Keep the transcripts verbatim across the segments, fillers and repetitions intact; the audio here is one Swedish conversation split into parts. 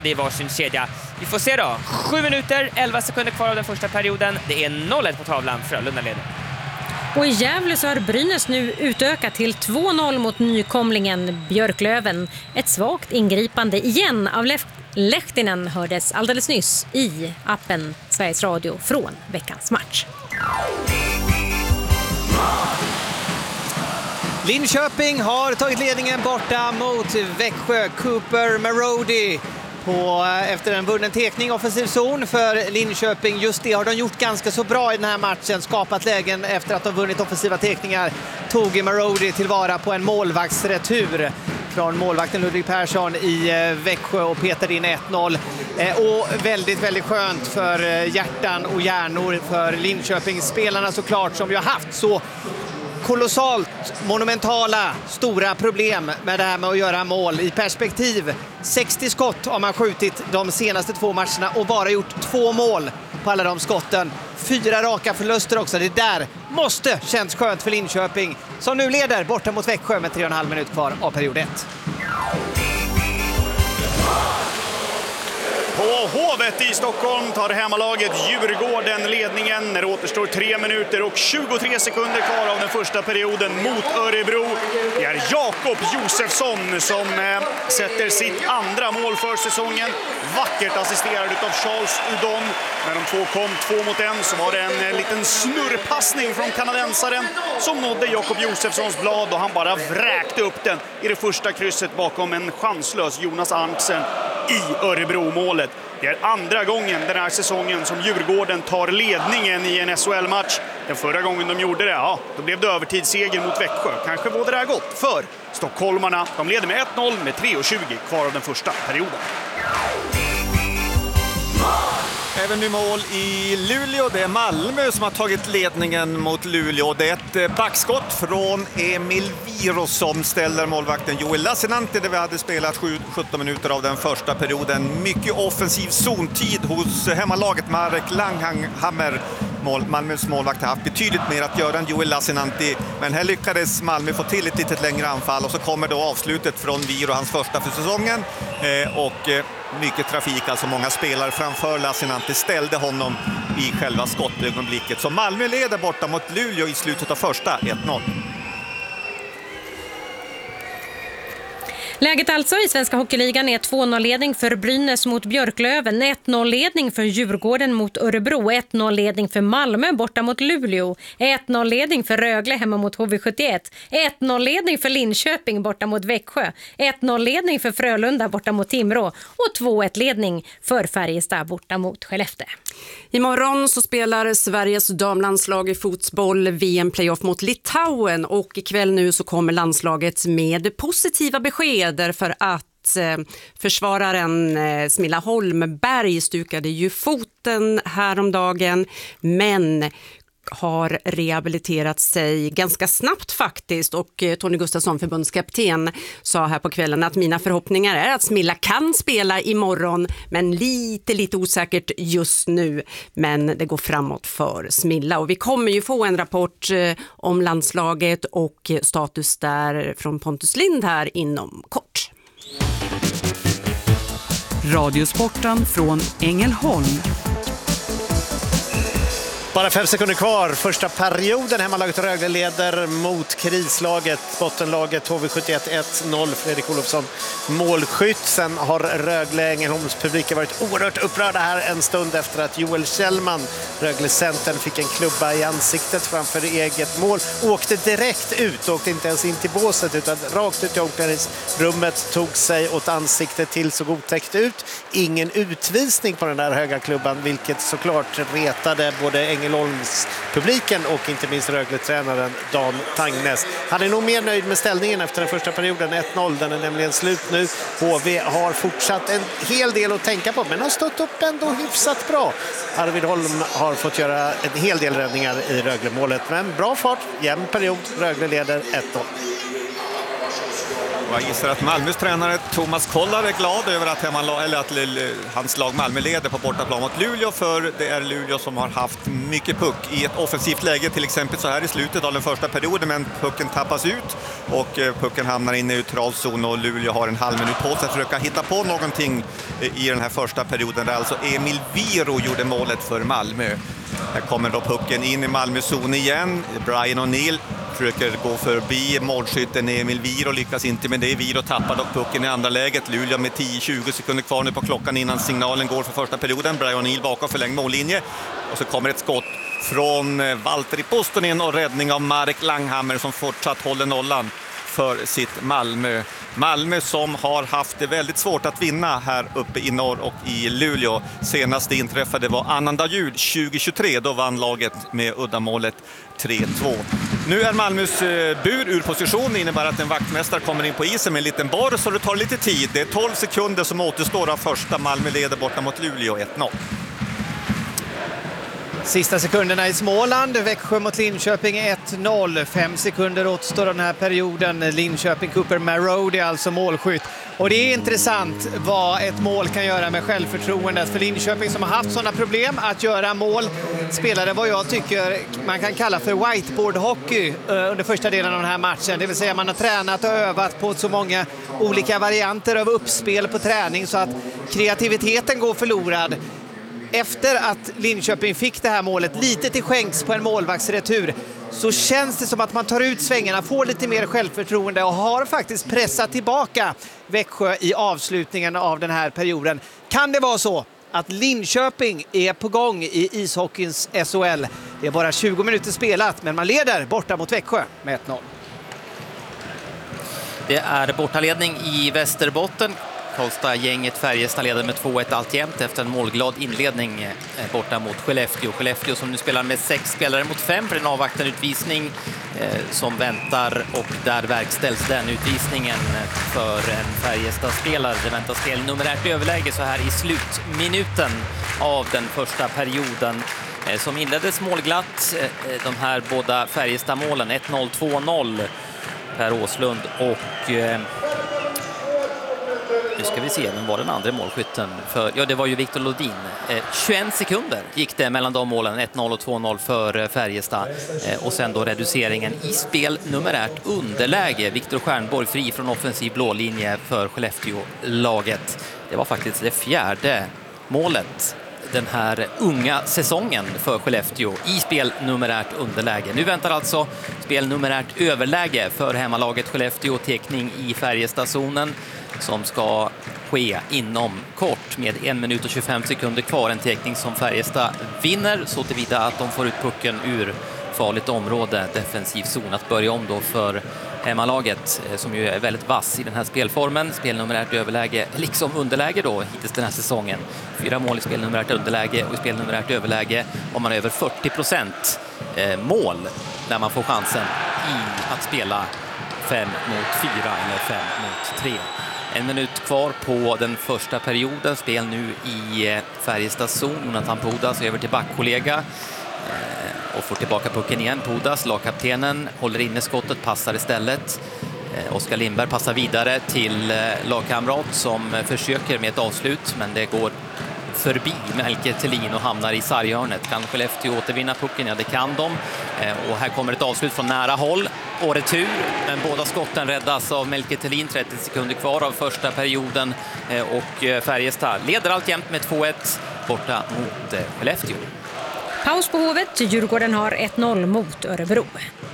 Det är varsin kedja. Vi får se då. Sju minuter, elva sekunder kvar av den första perioden. Det är noll ett på tavlan. Frölunda leder. Och i Gävle så har Brynäs nu utökat till två noll mot nykomlingen Björklöven. Ett svagt ingripande igen av Lef- Lehtinen hördes alldeles nyss i appen Sveriges Radio från veckans match. Linköping har tagit ledningen borta mot Växjö. Cooper Marody på, efter en vunnen tekning, offensiv zon för Linköping. Just det har de gjort ganska så bra i den här matchen. Skapat lägen efter att de vunnit offensiva tekningar. Tog Marody tillvara på en målvaktsretur från målvakten Ludvig Persson i Växjö och petade in ett noll. Och väldigt, väldigt skönt för hjärtan och hjärnor för Linköpingsspelarna såklart, som vi har haft så kolossalt monumentala stora problem med det här med att göra mål. I perspektiv sextio skott har man skjutit de senaste två matcherna och bara gjort två mål på alla de skotten. Fyra raka förluster också. Det där måste känns skönt för Linköping som nu leder borta mot Växjö med tre och en halv minut kvar av period ett. På Hovet i Stockholm tar hemmalaget Djurgården ledningen när det återstår tre minuter och tjugotre sekunder kvar av den första perioden mot Örebro. Det är Jakob Josefsson som eh, sätter sitt andra mål för säsongen. Vackert assisterad av Charles Udon. När de två kom två mot en så var det en eh, liten snurrpassning från kanadensaren som nådde Jakob Josefssons blad och han bara vräkte upp den i det första krysset bakom en chanslös Jonas Arntzen i Örebro-målet. Det är andra gången den här säsongen som Djurgården tar ledningen i en S H L-match. Den förra gången de gjorde det, ja, då blev det övertidsseger mot Växjö. Kanske var det där gott för stockholmarna. De leder med ett noll med tre tjugo kvar av den första perioden. Även nu mål i Luleå. Det är Malmö som har tagit ledningen mot Luleå. Det är ett backskott från Emil Viros som ställer målvakten Joel Lassinantti där vi hade spelat sjutton minuter av den första perioden. Mycket offensiv zontid hos hemmalaget. Marek Langhammer, mål, Malmös målvakt, har haft betydligt mer att göra än Joel Lassinantti. Men här lyckades Malmö få till ett litet längre anfall och så kommer då avslutet från Viro, hans första för säsongen. Eh, och eh, mycket trafik, alltså många spelare framför Lassinantti ställde honom i själva skottögonblicket. Så Malmö leder borta mot Luleå i slutet av första ett noll. Läget alltså i Svenska hockeyligan är två noll-ledning för Brynäs mot Björklöven, ett noll-ledning för Djurgården mot Örebro, ett noll-ledning för Malmö borta mot Luleå, ett noll-ledning för Rögle hemma mot H V sjuttioett, ett noll-ledning för Linköping borta mot Växjö, ett noll-ledning för Frölunda borta mot Timrå och två ett-ledning för Färjestad borta mot Skellefteå. Imorgon så spelar Sveriges damlandslag i fotboll V M-playoff mot Litauen och ikväll nu så kommer landslaget med positiva besked därför att eh, försvararen eh, Smilla Holmberg stukade ju foten häromdagen men har rehabiliterat sig ganska snabbt faktiskt och eh, Tony Gustafsson, förbundskapten, sa här på kvällen att mina förhoppningar är att Smilla kan spela imorgon men lite lite osäkert just nu, men det går framåt för Smilla och vi kommer ju få en rapport eh, om landslaget och status där från Pontus Lind här inom kort. Radiosporten från Ängelholm. Bara fem sekunder kvar. Första perioden. Hemmalaget Rögle leder mot krislaget. Bottenlaget H V sjuttioett ett noll. Fredrik Olofsson målskytt. Sen har Rögle Ängelholms publiken varit oerhört upprörda här en stund efter att Joel Kjellman, Rögle-centern, fick en klubba i ansiktet framför eget mål. Åkte direkt ut. Åkte inte ens in till båset utan rakt ut i omklädningsrummet. Tog sig åt ansiktet till så otäckt ut. Ingen utvisning på den där höga klubban, vilket såklart retade både Ängelholms publiken och inte minst Rögle-tränaren Dan Tangnes. Han är nog mer nöjd med ställningen efter den första perioden. ett noll, den är nämligen slut nu. H V har fortsatt en hel del att tänka på men har stått upp ändå hyfsat bra. Arvid Holm har fått göra en hel del räddningar i Rögle-målet men bra fart, jämn period. Rögle leder ett noll. Jag gissar att Malmös tränare Thomas Kollar är glad över att, hemma, eller att hans lag Malmö leder på bortaplan mot Luleå, för det är Luleå som har haft mycket puck i ett offensivt läge, till exempel så här i slutet av den första perioden, men pucken tappas ut och pucken hamnar in i neutral zon och Luleå har en halv minut på sig att försöka hitta på någonting i den här första perioden där alltså Emil Viro gjorde målet för Malmö. Här kommer då pucken in i Malmö zon igen. Brian O'Neill försöker gå förbi målskytten Emil Viro, lyckas inte med det. Viro tappar dock pucken i andra läget. Luleå med tio tjugo sekunder kvar nu på klockan innan signalen går för första perioden. Brian O'Neill bakom förlängd mållinje. Och så kommer ett skott från Valtteri Pustonen och räddning av Marek Langhammer som fortsatt håller nollan för sitt Malmö. Malmö som har haft det väldigt svårt att vinna här uppe i norr och i Luleå. Senast det inträffade var annandag jul tjugo tjugotre. Då vann laget med uddamålet tre två. Nu är Malmös bur ur position. Det innebär att en vaktmästare kommer in på isen med en liten borr, så det tar lite tid. Det är tolv sekunder som återstår av första. Malmö leder borta mot Luleå ett noll. Sista sekunderna i Småland. Växjö mot Linköping ett noll. Fem sekunder återstår den här perioden. Linköping Cooper Marody alltså målskytt. Och det är intressant vad ett mål kan göra med självförtroendet för Linköping som har haft sådana problem att göra mål. Spelade vad jag tycker man kan kalla för whiteboard-hockey under första delen av den här matchen. Det vill säga man har tränat och övat på så många olika varianter av uppspel på träning så att kreativiteten går förlorad. Efter att Linköping fick det här målet lite till skänks på en målvaktsretur så känns det som att man tar ut svängarna, får lite mer självförtroende och har faktiskt pressat tillbaka Växjö i avslutningen av den här perioden. Kan det vara så att Linköping är på gång i ishockeyns S H L? Det är bara tjugo minuter spelat, men man leder borta mot Växjö med ett noll. Det är bortaledning i Västerbotten. Karlstad-gänget Färjestad leder med två ett alltjämt efter en målglad inledning borta mot Skellefteå. Skellefteå som nu spelar med sex spelare mot fem för en avvaktande utvisning eh, som väntar, och där verkställs den utvisningen för en Färjestad-spelare. Det väntar spel numerärt överläge så här i slutminuten av den första perioden eh, som inleddes målglatt. Eh, de här båda Färjestad-målen ett noll, två noll Per Åslund och eh, nu ska vi se, men var den andra målskytten för, ja det var ju Viktor Lodin. Eh, tjugoen sekunder gick det mellan de målen, ett noll och två noll för Färjestad. Eh, och sen då reduceringen i spel numerärt underläge. Viktor Stjernborg fri från offensiv blålinje för Skellefteå-laget. Det var faktiskt det fjärde målet den här unga säsongen för Skellefteå i spel numerärt underläge. Nu väntar alltså spel numerärt överläge för hemmalaget Skellefteå, tekning i Färjestadzonen som ska ske inom kort med en minut och tjugofem sekunder kvar. En tekning som Färjestad vinner så tillvida att de får ut pucken ur farligt område, defensiv zon, att börja om då för hemmalaget som ju är väldigt vass i den här spelformen. Spelnumerärt överläge, liksom underläge då hittills den här säsongen. Fyra mål i spelnumerärt underläge och i spelnumerärt överläge har man över fyrtio procent mål när man får chansen i att spela fem mot fyra eller fem mot tre. En minut kvar på den första perioden. Spel nu i Färjestads zon. Jonathan Pudas över till backkollega och får tillbaka pucken igen. Pudas, lagkaptenen, håller inne skottet, passar istället. Oskar Lindberg passar vidare till lagkamrat som försöker med ett avslut, men det går förbi Melker Thelin och hamnar i sarghörnet. Kan Skellefteå återvinna pucken? Ja, det kan de. Och här kommer ett avslut från nära håll och retur, men båda skotten räddas av Melker Thelin. trettio sekunder kvar av första perioden och Färjestad leder alltjämt med två ett borta mot Skellefteå. Paus på Hovet. Djurgården har ett noll mot Örebro.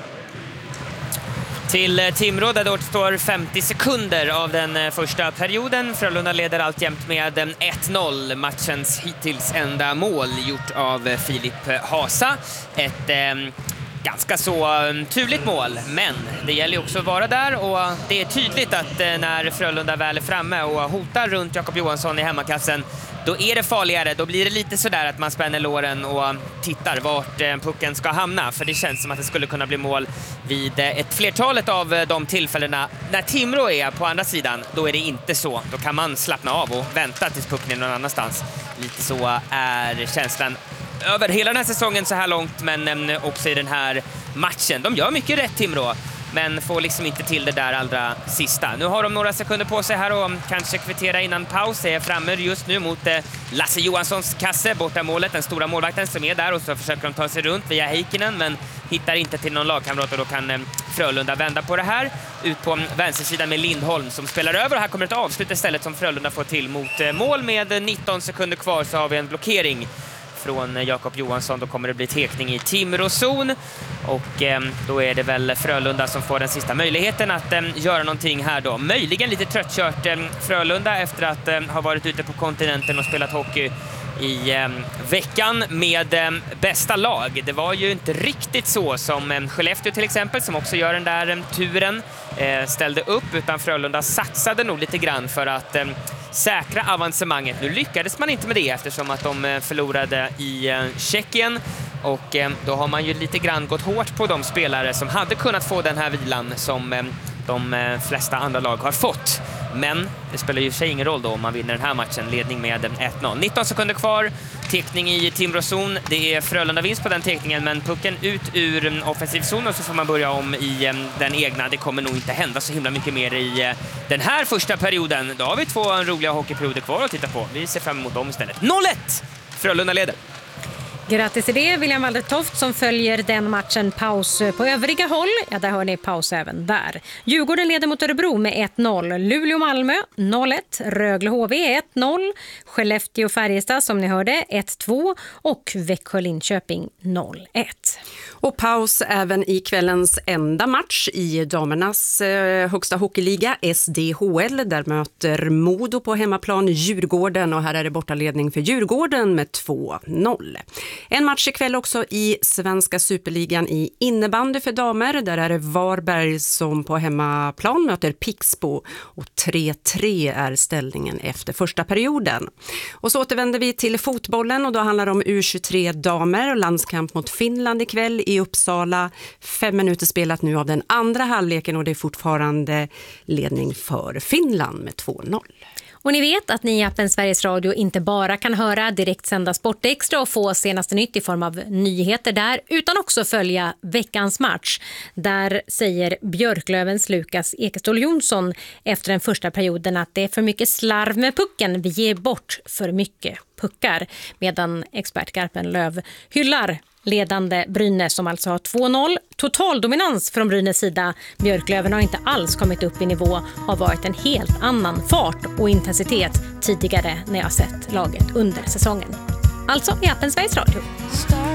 Till Timrå där det återstår femtio sekunder av den första perioden. Frölunda leder alltjämt med ett noll. Matchens hittills enda mål gjort av Filip Hasa. Ett eh, ganska så tydligt mål, men det gäller också att vara där, och det är tydligt att eh, när Frölunda väl är framme och hotar runt Jakob Johansson i hemmakassen, då är det farligare. Då blir det lite sådär att man spänner låren och tittar vart pucken ska hamna. För det känns som att det skulle kunna bli mål vid ett flertalet av de tillfällena. När Timrå är på andra sidan, då är det inte så. Då kan man slappna av och vänta tills pucken är någon annanstans. Lite så är känslan över hela den här säsongen så här långt, men också i den här matchen. De gör mycket rätt, Timrå. men får liksom inte till det där allra sista. Nu har de några sekunder på sig här och kanske kvittera innan paus. Är framme just nu mot Lasse Johanssons kasse, borta målet, den stora målvakten som är där, och så försöker de ta sig runt via Heikkinen men hittar inte till någon lagkamrat, och då kan Frölunda vända på det här. Ut på vänstersidan med Lindholm som spelar över, och här kommer ett avslut istället som Frölunda får till mot mål. Med nitton sekunder kvar så har vi en blockering från Jakob Johansson. Då kommer det bli tekning i Timråzon, och eh, då är det väl Frölunda som får den sista möjligheten att eh, göra någonting här då. Möjligen lite tröttkört eh, Frölunda efter att eh, ha varit ute på kontinenten och spelat hockey i eh, veckan med eh, bästa lag. Det var ju inte riktigt så som eh, Skellefteå till exempel, som också gör den där eh, turen, eh, ställde upp, utan Frölunda satsade nog lite grann för att eh, säkra avancemanget. Nu lyckades man inte med det eftersom att de eh, förlorade i eh, Tjeckien, och eh, då har man ju lite grann gått hårt på de spelare som hade kunnat få den här vilan som eh, de eh, flesta andra lag har fått. Men det spelar ju sig ingen roll då om man vinner den här matchen, ledning med ett noll. nitton sekunder kvar, tekning i Timråzon. Det är Frölunda vinst på den tekningen, men pucken ut ur offensiv zon, och så får man börja om i den egna. Det kommer nog inte hända så himla mycket mer i den här första perioden. Då har vi två roliga hockeyperioder kvar att titta på. Vi ser fram emot dem istället. noll ett! Frölunda leder. Grattis till det, William Waldertoft som följer den matchen. Paus på övriga håll. Ja, där hör ni paus även där. Djurgården leder mot Örebro med ett noll. Luleå-Malmö noll ett. Rögle-H V ett noll. Skellefteå-Färjestad som ni hörde ett två. Och Växjö-Linköping noll ett. Och paus även i kvällens enda match i damernas eh, högsta hockeyliga, S D H L. Där möter Modo på hemmaplan Djurgården, och här är det bortaledning för Djurgården med två noll. En match ikväll också i svenska superligan i innebandy för damer. Där är det Varberg som på hemmaplan möter Pixbo, och tre tre är ställningen efter första perioden. Och så återvänder vi till fotbollen, och då handlar det om U tjugotre damer och landskamp mot Finland ikväll i Uppsala. Fem minuter spelat nu av den andra halvleken, och det är fortfarande ledning för Finland med två noll. Och ni vet att ni i appen Sveriges Radio inte bara kan höra direktsända Sportextra och få senaste nytt i form av nyheter där, utan också följa veckans match. Där säger Björklövens Lukas Ekeståhl Jonsson efter den första perioden att det är för mycket slarv med pucken. Vi ger bort för mycket puckar. Medan expert Garpen Löv hyllar ledande Brynäs som alltså har två noll. Total dominans från Brynäs sida. Björklöven har inte alls kommit upp i nivå. Har varit en helt annan fart och intensitet tidigare när jag sett laget under säsongen. Alltså i appen Sveriges Radio.